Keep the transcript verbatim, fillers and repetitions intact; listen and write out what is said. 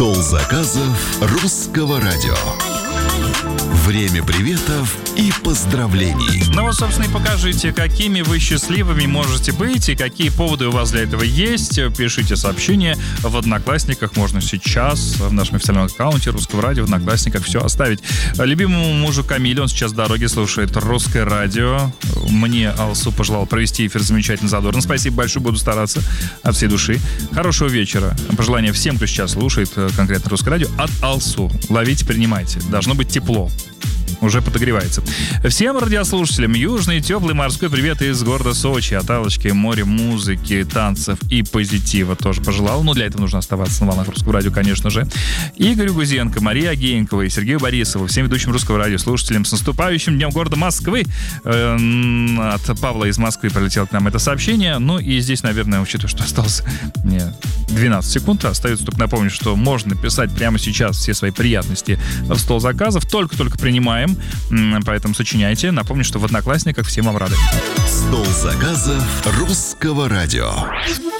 Стол заказов русского радио. Время приветов и поздравлений. Ну вот, собственно, и покажите, какими вы счастливыми можете быть и какие поводы у вас для этого есть. Пишите сообщения в Одноклассниках. Можно сейчас в нашем официальном аккаунте Русского радио в Одноклассниках все оставить. Любимому мужу Камиле, он сейчас в дороге слушает Русское радио. Мне Алсу пожелал провести эфир замечательно, задорно. Спасибо большое, буду стараться от всей души. Хорошего вечера. Пожелания всем, кто сейчас слушает конкретно Русское радио, от Алсу. Ловите, принимайте. Должно быть тепло. Уже подогревается. Всем радиослушателям южный теплый морской привет из города Сочи. От Аллочки, море музыки, танцев и позитива тоже пожелал. Но для этого нужно оставаться на волнах Русского радио, конечно же. Игорю Гузенко, Марии Агеенковой и Сергею Борисову, всем ведущим Русского радио, слушателям с наступающим днем города Москвы. Э, от Павла из Москвы прилетело к нам это сообщение. Ну и здесь, наверное, учитывая, что осталось мне двенадцать секунд, остается только напомнить, что можно писать прямо сейчас все свои приятности в стол заказов. Только-только принимаем. Поэтому сочиняйте. Напомню, что в Одноклассниках все вам рады. Стол заказов русского радио.